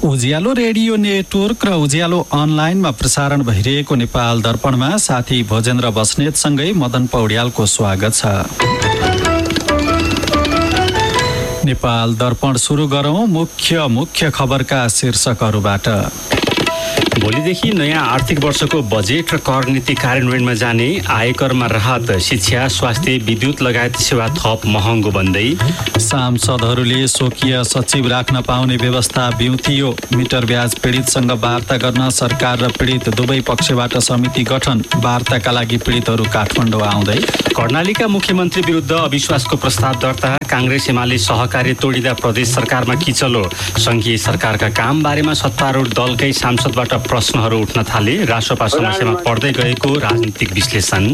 उज्यालो radio network र उज्यालो अनलाइनमा प्रसारण भइरहेको नेपाल दर्पणमा साथी भोजेन्द्र बस्नेतसँगै मदन पौड्यालको स्वागत छ। नेपाल दर्पण सुरु गरौं मुख्य खबरका शीर्षकहरूबाट। भोलिदेखि नयाँ आर्थिक वर्षको बजेट र कर नीति कार्यान्वयनमा जाने, आयकरमा राहत, शिक्षा, स्वास्थ्य, विद्युत लगायत सेवा थप महँगो बन्दै। सांसदहरूले स्वकीय सचिव राख्न पाउने व्यवस्था बिउतियो। मिटर ब्याज पीडितसँग वार्ता गर्न सरकार र पीडित दुवै पक्षबाट समिति गठन। वार्ताका लागि पीडितहरू काठमाडौँ आउँदै। कर्णालीका मुख्यमन्त्री विरुद्ध अविश्वासको प्रस्ताव दर्ता। काङ्ग्रेस एमाले सहकार्य तोडिँदा प्रदेश सरकारमा किचलो। संघीय सरकारका काम बारेमा सत्तारूढ दलकै सांसदबाट प्रश्नहरू उठ्न थाले। राष्ट्रपा समस्यामा पर्दै गएको राजनीतिक विश्लेषण।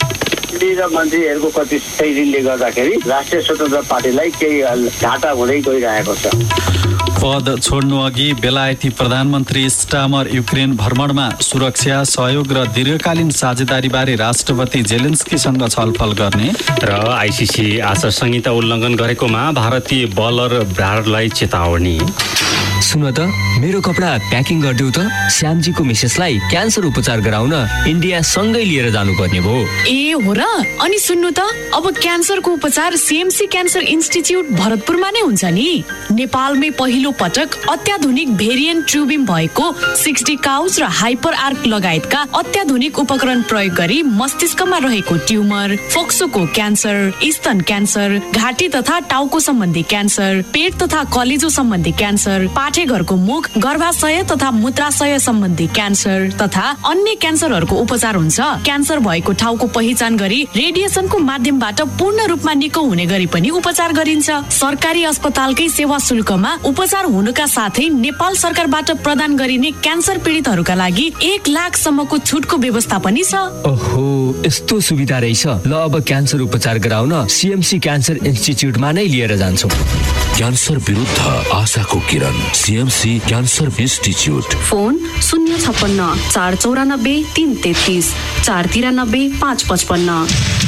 र मन्त्रीहरूको कति शैलीले गर्दाखेरि राष्ट्रिय स्वतन्त्र पार्टीलाई केही घाटा हुँदै गइरहेको छ। पद छोड्नु अघि बेलायती प्रधानमन्त्री स्टामर युक्रेन भ्रमणमा। सुरक्षा सहयोग र दीर्घकालीन साझेदारीबारे राष्ट्रपति जेलेन्स्कीसँग छलफल गर्ने। र आइसिसी आचार संहिता उल्लङ्घन गरेकोमा भारतीय बलर ब्राडलाई चेतावनी। सुन त, मेरो कपडा प्याकिङ गरिदेऊ त। श्यामजीको मिसेसलाई क्यान्सर उपचार गराउन इन्डिया सँगै लिएर जानुपर्ने भयो। ए हो र? अनि सुन्नु त, अब क्यान्सरको उपचार सीएमसी क्यान्सर इन्स्टिच्युट भरतपुरमा नै हुन्छ नि। नेपालमै पहिलो पटक अत्याधुनिक भेरिएन्ट ट्युबिम भएको 60 काउज र हाइपर आर्क लगायतका अत्याधुनिक उपकरण प्रयोग गरी मस्तिष्कमा रहेको ट्युमर, फोक्सोको क्यान्सर, स्तन क्यान्सर, घाँटी तथा टाउको सम्बन्धी क्यान्सर, पेट तथा कलेजो सम्बन्धी क्यान्सर, पाठेघरको मुख, गर्भाशय तथा मूत्राशय सम्बन्धी क्यान्सर तथा अन्य क्यान्सरहरूको उपचार हुन्छ। क्यान्सर भएको ठाउँको पहिचान गरी रेडिएसनको माध्यमबाट पूर्ण रूपमा निको हुने गरी पनि उपचार गरिन्छ। सरकारी अस्पतालकै सेवा शुल्कमा उपचार हुनुका साथै नेपाल सरकारबाट प्रदान गरिने क्यान्सर पीडितहरूका लागि 1 लाखसम्मको छुटको व्यवस्था पनि छ। ओहो, यस्तो सुविधा रहेछ। ल, अब क्यान्सर उपचार गराउन सीएमसी क्यान्सर इन्स्टिच्युटमा नै लिएर जान्छु। क्यान्सर विरुद्ध आशाको किरण, सीएमसी क्यान्सर इन्स्टिच्युट। फोन 056 494 333 493 555।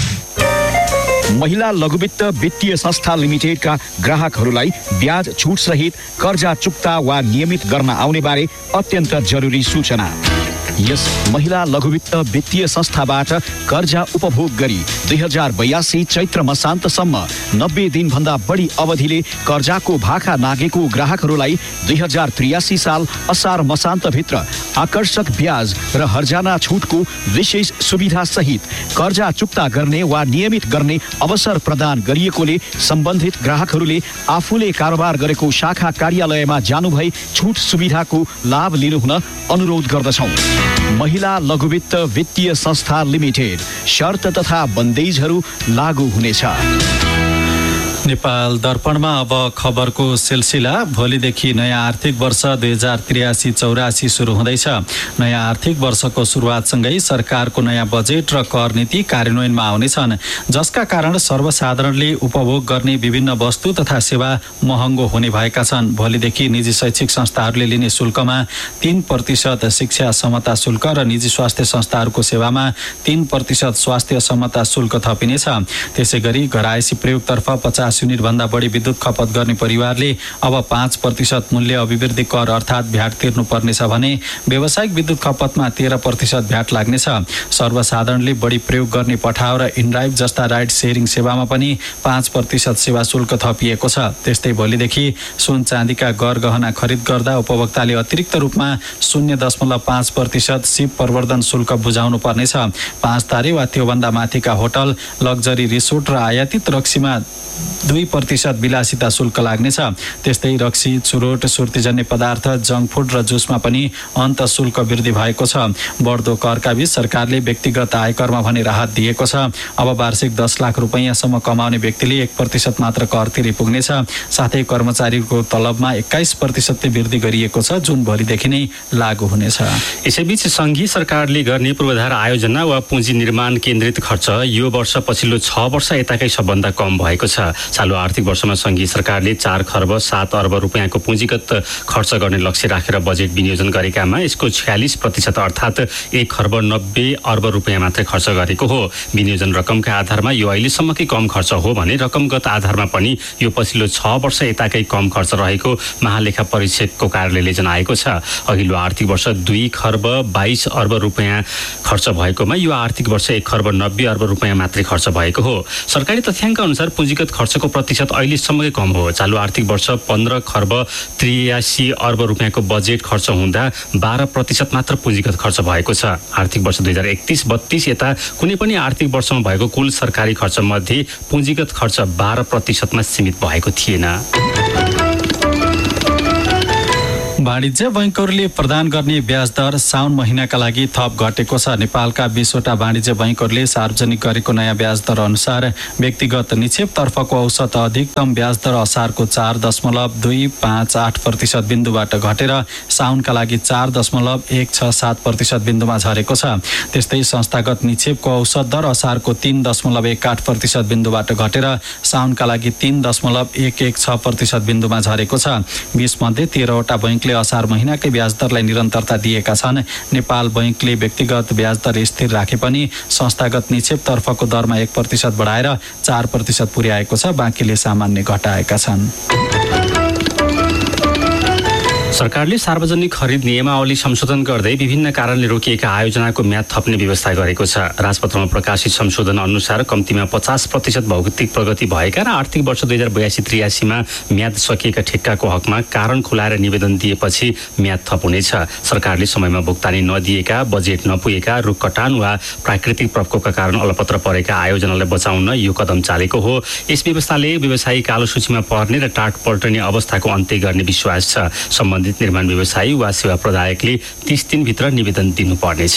महिला लघुवित्त वित्तीय संस्था लिमिटेडका ग्राहकहरूलाई ब्याज छुट सहित कर्जा चुक्ता वा नियमित गर्न आउने बारे अत्यन्त जरुरी सूचना। यस महिला लघुवित्त वित्तीय संस्थाबाट कर्जा उपभोग गरी 2082 चैत्र मसान्तसम्म 90 दिनभन्दा बढी अवधिले कर्जाको भाका नागेको ग्राहकहरूलाई 2083 साल असार मसान्तभित्र आकर्षक ब्याज र हर्जाना छुटको विशेष सुविधा सहित कर्जा चुक्ता गर्ने वा नियमित गर्ने अवसर प्रदान गरिएकोले सम्बन्धित ग्राहकहरूले आफूले कारोबार गरेको शाखा कार्यालयमा जानुभई छुट सुविधाको लाभ लिनुहुन अनुरोध गर्दछौँ। महिला लघुवित्त वित्तीय संस्था लिमिटेड। शर्त तथा बन्देजहरू लागू हुनेछ। नेपाल दर्पणमा अब खबरको सिलसिला। भोलिदेखि नयाँ आर्थिक वर्ष 2083-84 सुरु हुँदैछ। नयाँ आर्थिक वर्षको सुरुवातसँगै सरकारको नयाँ बजेट र कर नीति कार्यान्वयनमा आउनेछन्, जसका कारण सर्वसाधारणले उपभोग गर्ने विभिन्न वस्तु तथा सेवा महँगो हुने भएका छन्। भोलिदेखि निजी शैक्षिक संस्थाहरूले लिने शुल्कमा 3% शिक्षा समता शुल्क र निजी स्वास्थ्य संस्थाहरूको सेवामा 3% स्वास्थ्य समता शुल्क थपिनेछ। त्यसैगरी घरायसी प्रयोगतर्फ 50 युनिट भन्दा बढी विद्युत खपत गर्ने परिवारले अब 5% मूल्य अभिवृद्धि कर अर्थात् भ्याट तिर्नु पर्नेछ भने व्यावसायिक विद्युत खपतमा 13% भ्याट लाग्नेछ। सर्वसाधारणले बढी प्रयोग गर्ने पठाउ र इनड्राइभ जस्ता राइड सेयरिङ सेवामा पनि 5% सेवा शुल्क थपिएको छ। त्यस्तै भोलिदेखि सुन चाँदीका गरगहना खरिद गर्दा उपभोक्ताले अतिरिक्त रूपमा 0.5% सिप प्रवर्धन शुल्क बुझाउनु पर्नेछ। 5 तारे वा त्योभन्दा माथिका होटल, लग्जरी रिसोर्ट र आयातित रक्सीमा 2% विलासिता शुल्क लाग्नेछ। त्यस्तै रक्सी, चुरोट, सुर्तीजन्य पदार्थ, जङ्क फुड र जुसमा पनि अन्त शुल्क वृद्धि भएको छ। बढ्दो करका बीच सरकारले व्यक्तिगत आयकरमा भने राहत दिएको छ। अब वार्षिक 10 लाख रुपैयाँसम्म कमाउने व्यक्तिले 1% मात्र कर तिरे पुग्नेछ। साथै कर्मचारीको तलबमा 21% वृद्धि गरिएको छ, जुन भोलिदेखि नै लागू हुनेछ। यसैबीच संघीय सरकारले गर्ने पूर्वाधार आयोजना वा पुँजी निर्माण केन्द्रित खर्च यो वर्ष पछिल्लो 6 वर्ष यताकै सबभन्दा कम भएको छ। चालु आर्थिक वर्षमा संघीय सरकारले 4 खर्ब 7 अर्ब रुपियाँको पुँजीगत खर्च गर्ने लक्ष्य राखेर बजेट विनियोजन गरेकामा यसको 46% अर्थात् 1 खर्ब 90 अर्ब रुपियाँ मात्रै खर्च गरेको हो। विनियोजन रकमका आधारमा यो अहिलेसम्मकै कम खर्च हो भने रकमगत आधारमा पनि यो पछिल्लो 6 वर्ष यताकै कम खर्च रहेको महालेखा परीक्षकको कार्यालयले जनाएको छ। अघिल्लो आर्थिक वर्ष 2 खर्ब 22 अर्ब रुपियाँ खर्च भएकोमा यो आर्थिक वर्ष 1 खर्ब 90 अर्ब रुपियाँ मात्रै खर्च भएको हो। सरकारी तथ्याङ्क अनुसार पुँजीगत खर्चको प्रतिशत अहिलेसम्मकै कम हो। चालु आर्थिक वर्ष 15 खर्ब 83 अर्ब रुपियाँको बजेट खर्च हुँदा 12% मात्र पुँजीगत खर्च भएको छ। आर्थिक वर्ष 2031-32 यता कुनै पनि आर्थिक वर्षमा भएको कुल सरकारी खर्च मध्ये पुँजीगत खर्च 12% सीमित भएको थिएन। वाणिज्य बैंकहरूले प्रदान गर्ने ब्याज दर साउन महिनाका लागि थप घटेको छ। नेपालका 20 वटा वाणिज्य बैंकहरूले सार्वजनिक गरेको नयाँ ब्याज दर अनुसार व्यक्तिगत निक्षेपतर्फको औसत अधिकतम ब्याज दर असारको 4.258% बिन्दुबाट घटेर साउनका लागि 4.167% बिन्दुमा झरेको छ। त्यस्तै संस्थागत निक्षेपको औसत दर असारको 3.18% बिन्दुबाट घटेर साउनका लागि 3.116% बिन्दुमा झरेको छ। 20 मध्ये 13 वटा बैंकले असार महिनाकै ब्याज दरलाई निरन्तरता दिएका छन्। नेपाल बैंकले व्यक्तिगत ब्याज दर स्थिर राखे पनि संस्थागत निक्षेपतर्फको दरमा 1% बढाएर 4% पुर्याएको छ। बाँकीले सामान्य घटाएका छन्। सरकारले सार्वजनिक खरिद नियमावली संशोधन गर्दै विभिन्न कारणले रोकिएका आयोजनाको म्याद थप्ने व्यवस्था गरेको छ। राजपत्रमा प्रकाशित संशोधन अनुसार कम्तीमा 50% भौतिक प्रगति भएका र आर्थिक वर्ष 2082-83 मा म्याद सकिएका ठेक्काको हकमा कारण खुलाएर निवेदन दिएपछि म्याद थप हुनेछ। सरकारले समयमा भुक्तानी नदिएका, बजेट नपुगेका, रुख कटान वा प्राकृतिक प्रकोपका कारण अलपत्र परेका आयोजनालाई बचाउन यो कदम चालेको हो। यस व्यवस्थाले व्यवसायी कालो सूचीमा पर्ने र टाट पल्टने अवस्थाको अन्त्य गर्ने विश्वास छ। सम्बन्धित निर्माण व्यवसायी वा सेवा प्रदायकले 30 दिनभित्र निवेदन दिनुपर्नेछ।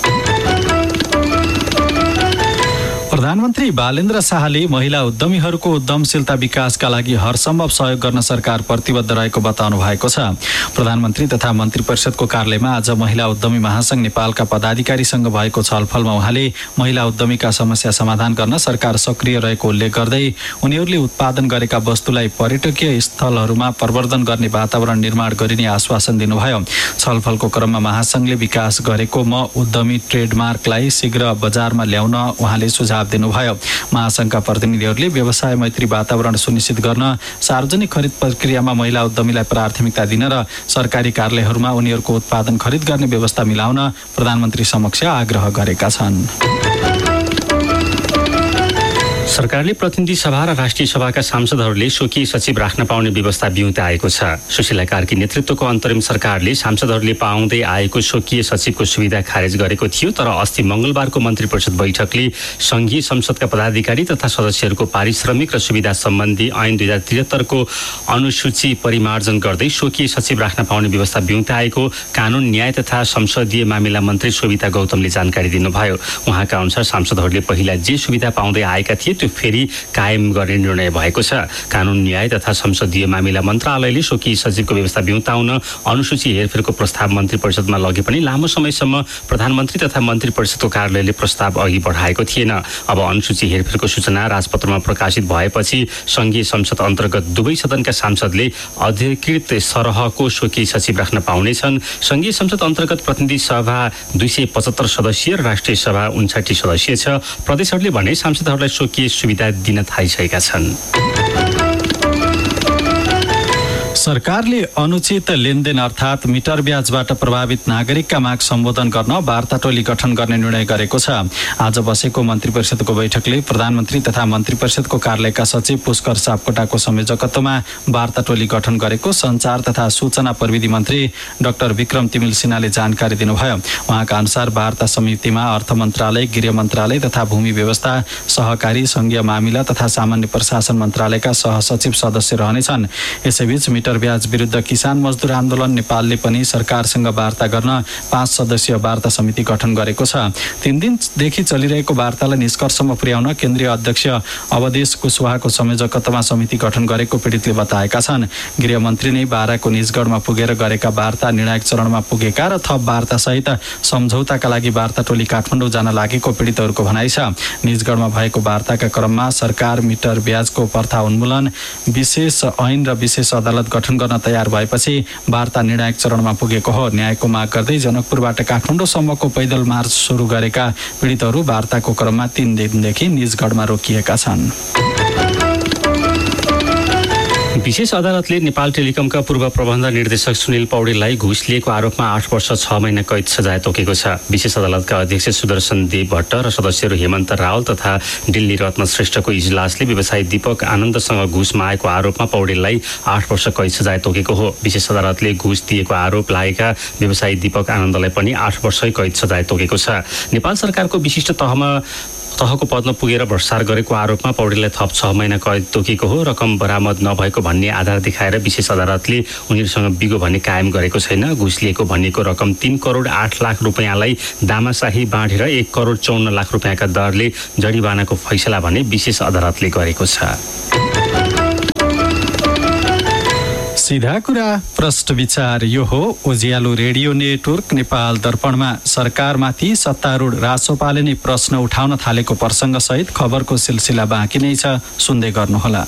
प्रधानमन्त्री बालेन्द्र शाहले महिला उद्यमीहरूको उद्यमशीलता विकासका लागि हरसम्भव सहयोग गर्न सरकार प्रतिबद्ध रहेको बताउनु भएको छ। प्रधानमन्त्री तथा मन्त्री परिषदको कार्यालयमा आज महिला उद्यमी महासंघ नेपालका पदाधिकारीसँग भएको छलफलमा उहाँले महिला उद्यमीका समस्या समाधान गर्न सरकार सक्रिय रहेको उल्लेख गर्दै उनीहरूले उत्पादन गरेका वस्तुलाई पर्यटकीय स्थलहरूमा प्रवर्धन गर्ने वातावरण निर्माण गरिने आश्वासन दिनुभयो। छलफलको क्रममा महासंघले विकास गरेको म उद्यमी ट्रेडमार्कलाई शीघ्र बजारमा ल्याउन उहाँले सुझाव दिनुभयो। महासंघका प्रतिनिधिहरूले व्यवसाय मैत्री वातावरण सुनिश्चित गर्न सार्वजनिक खरिद प्रक्रियामा महिला उद्यमीलाई प्राथमिकता दिन र सरकारी कार्यालयहरूमा उनीहरूको उत्पादन खरिद गर्ने व्यवस्था मिलाउन प्रधानमन्त्री समक्ष आग्रह गरेका छन्। सरकारले प्रतिनिधि सभा र राष्ट्रिय सभाका सांसदहरूले स्वकीय सचिव राख्न पाउने व्यवस्था बिउताएको छ। सुशीला कार्की नेतृत्वको अन्तरिम सरकारले सांसदहरूले पाउँदै आएको स्वकीय सचिवको सुविधा खारेज गरेको थियो। तर अस्ति मंगलबारको मन्त्री परिषद बैठकले संघीय संसदका पदाधिकारी तथा सदस्यहरूको पारिश्रमिक र सुविधा सम्बन्धी ऐन 2073 को अनुसूची परिमार्जन गर्दै स्वकीय सचिव राख्न पाउने व्यवस्था बिउताएको कानून न्याय तथा संसदीय मामिला मन्त्री शोभिता गौतमले जानकारी दिनुभयो। उहाँका अनुसार सांसदहरूले पहिला जे सुविधा पाउँदै आएका थिए त्यो फेरि कायम गर्ने निर्णय भएको छ। कानून न्याय तथा संसदीय मामिला मन्त्रालयले स्वकीय सचिवको व्यवस्था बिउताउन अनुसूची हेरफेरको प्रस्ताव मन्त्री परिषदमा लगे पनि लामो समयसम्म प्रधानमन्त्री तथा मन्त्री परिषदको कार्यालयले प्रस्ताव अघि बढाएको थिएन। अब अनुसूची हेरफेरको सूचना राजपत्रमा प्रकाशित भएपछि संघीय संसद अन्तर्गत दुवै सदनका सांसदले अधिकृत सरहको स्वकीय सचिव राख्न पाउनेछन्। संघीय संसद अन्तर्गत प्रतिनिधि सभा 275 सदस्यीय र राष्ट्रिय सभा 59 सदस्यीय छ। प्रदेशहरूले भने सांसदहरूलाई स्वकीय सुविधा दिन थालिसकेका छन्। सरकारले अनुचित लेनदेन अर्थात् मिटर ब्याजबाट प्रभावित नागरिकका माग सम्बोधन गर्न वार्ता टोली गठन गर्ने निर्णय गरेको छ। आज बसेको मन्त्री परिषदको बैठकले प्रधानमन्त्री तथा मन्त्री परिषदको कार्यालयका सचिव पुष्कर सापकोटाको संयोजकत्वमा वार्ता टोली गठन गरेको सञ्चार तथा सूचना प्रविधि मन्त्री डाक्टर विक्रम तिमिल सिन्हाले जानकारी दिनुभयो। उहाँका अनुसार वार्ता समितिमा अर्थ मन्त्रालय, गृह मन्त्रालय तथा भूमि व्यवस्था, सहकारी, संघीय मामिला तथा सामान्य प्रशासन मन्त्रालयका सहसचिव सदस्य रहनेछन्। यसैबीच मिटर मिटर ब्याज विरुद्ध किसान मजदुर आन्दोलन नेपालले पनि सरकारसँग वार्ता गर्न 5 सदस्यीय वार्ता समिति गठन गरेको छ। 3 दिनदेखि चलिरहेको वार्तालाई निष्कर्षमा पुर्याउन केन्द्रीय अध्यक्ष अवधेश कुशवाहाको संयोजकत्वमा समिति गठन गरेको पीडितले बताएका छन्। गृहमन्त्री नै बाराको निजगढमा पुगेर गरेका वार्ता निर्णायक चरणमा पुगेका र थप वार्तासहित सम्झौताका लागि वार्ता टोली काठमाडौँ जान लागेको पीडितहरूको भनाइ छ। निजगढमा भएको वार्ताका क्रममा सरकार मिटर ब्याजको प्रथा उन्मूलन, विशेष ऐन र विशेष अदालत गठन गर्न तयार भएपछि वार्ता निर्णायक चरणमा पुगेको हो। न्यायको माग गर्दै जनकपुरबाट काठमाडौँसम्मको पैदल मार्च सुरु गरेका पीडितहरू वार्ताको क्रममा 3 दिनदेखि निजगढमा रोकिएका छन्। विशेष अदालतले नेपाल टेलिकमका पूर्व प्रबन्ध निर्देशक सुनिल पौडेललाई घुस लिएको आरोपमा 8 वर्ष 6 महिना कैद सजाय तोकेको छ। विशेष अदालतका अध्यक्ष सुदर्शन देव भट्ट र सदस्यहरू हेमन्त रावल तथा दिल्ली रत्न श्रेष्ठको इजलासले व्यवसायी दीपक आनन्दसँग घुस मागेको आरोपमा पौडेललाई 8 वर्ष कैद सजाय तोकेको हो। विशेष अदालतले घुस दिएको आरोप लागेका व्यवसायी दीपक आनन्दलाई पनि 8 वर्षै कैद सजाय तोकेको छ। नेपाल सरकारको विशिष्ट तहको पदमा पुगेर भ्रष्टाचार गरेको आरोपमा पौडेललाई थप 6 महिना कैद तोकेको हो। रकम बरामद नभएको भन्ने आधार देखाएर विशेष अदालतले उनीहरूसँग बिगो भन्ने कायम गरेको छैन। घुस लिएको भनिएको रकम 3 करोड 8 लाख रुपियाँलाई दामाशाही बाँडेर 1 करोड 54 लाख रुपियाँका दरले जरिवानाको फैसला भने विशेष अदालतले गरेको छ। सीधा कुरा प्रष्ट विचार यो हो उज्यालो रेडियो नेटवर्क नेपाल दर्पणमा सरकारमाथि सत्तारूढ रासोपाले नै प्रश्न उठाउन थालेको प्रसङ्गसहित खबरको सिलसिला बाँकी नै छ, सुन्दै गर्नुहोला।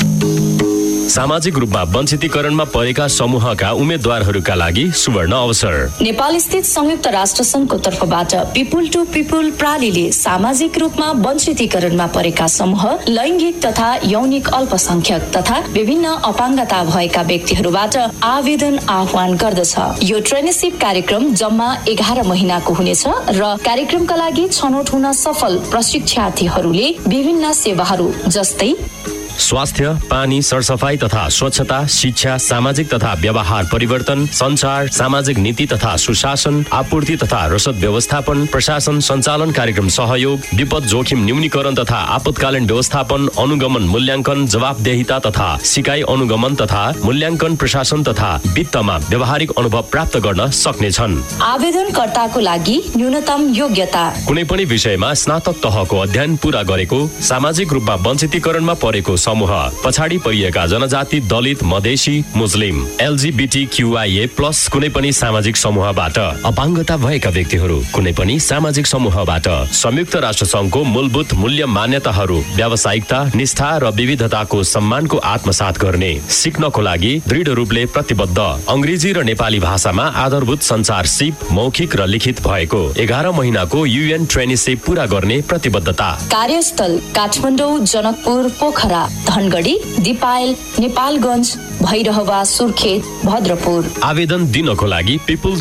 सामाजिक रूपमा वञ्चितीकरणमा परेका समूहका उम्मेद्वारहरूका लागि सुवर्ण अवसर। नेपाल स्थित संयुक्त राष्ट्र संघको तर्फबाट पिपुल टु पिपुल प्रणालीले सामाजिक रूपमा वञ्चितीकरणमा परेका समूह, लैङ्गिक तथा यौनिक अल्पसंख्यक तथा विभिन्न अपाङ्गता भएका व्यक्तिहरूबाट आवेदन आह्वान गर्दछ। यो ट्रेनिसिप कार्यक्रम जम्मा 11 महिनाको हुनेछ र कार्यक्रमका लागि छनौट हुन सफल प्रशिक्षार्थीहरूले विभिन्न सेवाहरू जस्तै स्वास्थ्य, पानी, सरसफाई तथा स्वच्छता, शिक्षा, सामाजिक तथा व्यवहार परिवर्तन, संचार, सामाजिक नीति तथा सुशासन, आपूर्ति तथा रसद व्यवस्थापन, प्रशासन सञ्चालन कार्यक्रम सहयोग, विपद जोखिम न्यूनीकरण तथा आपतकालीन व्यवस्थापन, अनुगमन मूल्याङ्कन, जवाफदेहिता तथा सिकाइ अनुगमन तथा मूल्याङ्कन, प्रशासन तथा वित्तमा व्यावहारिक अनुभव प्राप्त गर्न सक्नेछन्। आवेदनकर्ताको लागि न्यूनतम योग्यता कुनै पनि विषयमा स्नातक तहको अध्ययन पूरा गरेको, सामाजिक रूपमा वञ्चितीकरणमा परेको समूह, पछाडि परिएका जनजाति, दलित, मधेसी, मुस्लिम, LGBTQIA+ कुनै पनि सामाजिक समूहबाट, अपाङ्गता भएका व्यक्तिहरू कुनै पनि सामाजिक समूहबाट, संयुक्त राष्ट्र संघको मूलभूत मूल्य मान्यताहरू, व्यावसायिकता, निष्ठा र विविधताको सम्मानको आत्मसात गर्ने, सिक्नको लागि दृढ रूपले प्रतिबद्ध, अंग्रेजी र नेपाली भाषामा आधारभूत सञ्चार सिप मौखिक र लिखित भएको 11 महिनाको UN ट्रेनिसिप पूरा गर्ने प्रतिबद्धता। कार्यस्थल काठमाडौँ, जनकपुर, पोखरा, धनगढी, दिपायल, नेपालगञ्ज, भैरहवा, सुर्खेत, भद्रपुर। आवेदन दिनको लागि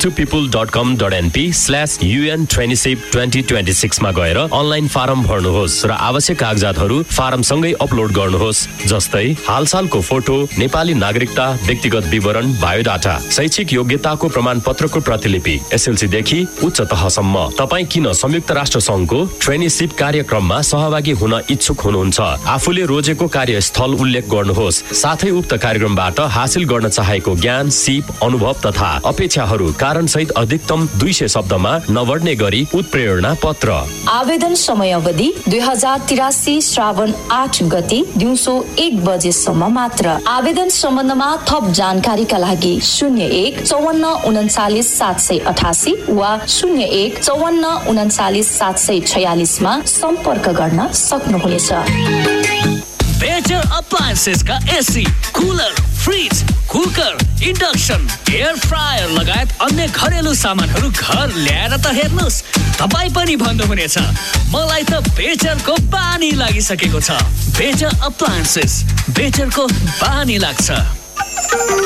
people2people.com.np/UN ट्रेनिसिप 2026 मा गएर अनलाइन फारम भर्नुहोस् र आवश्यक कागजातहरू फारमसँगै अपलोड गर्नुहोस्, जस्तै हालसालको फोटो, नेपाली नागरिकता, व्यक्तिगत विवरण, बायोडाटा, शैक्षिक योग्यताको प्रमाणपत्रको प्रतिलिपि, SLC देखि उच्च तहसम्म। तपाईँ किन संयुक्त राष्ट्र संघको ट्रेनिसिप कार्यक्रममा सहभागी हुन इच्छुक हुनुहुन्छ? आफूले रोजेको कार्यस्थल उल्लेख गर्नुहोस्, साथै उक्त कार्यक्रमबाट हासिल गर्न चाहेको ज्ञान, सिप, अनुभव तथा अपेक्षाहरू कारणसहित अधिकतम 200 शब्दमा नबढ्ने गरी उत्प्रेरणा पत्र। आवेदन समयावधि 2083 श्रावण 8 गते दिउँसो 1 बजेसम्म मात्र। आवेदन सम्बन्धमा थप जानकारीका लागि 01 54 39 788 वा 01 54 39 746 मा सम्पर्क गर्न सक्नुहुनेछ। बेटर अप्लायन्सेस का AC, cooler, fridge, cooker, induction, air fryer लगायत अन्य घरेलु सामानहरू घर ल्याएर त हेर्नुहोस्, तपाईँ पनि भन्नुहुनेछ मलाई त बेटरको बानी लागिसकेको छ। बेटर अप्लायन्सेस, बेटरको बानी लाग्छ।